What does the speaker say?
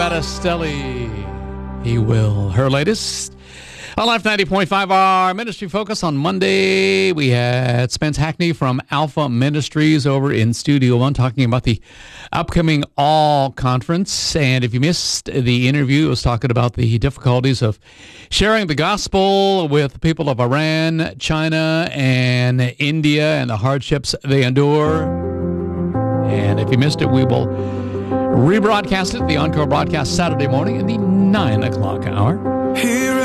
Battistelli, he will. Her latest on Life 90.5, our ministry focus on Monday. We had Spence Hackney from Alpha Ministries over in Studio One talking about the upcoming All Conference. And if you missed the interview, it was talking about the difficulties of sharing the gospel with the people of Iran, China, and India and the hardships they endure. And if you missed it, we will rebroadcast it, the encore broadcast Saturday morning in the 9 o'clock hour.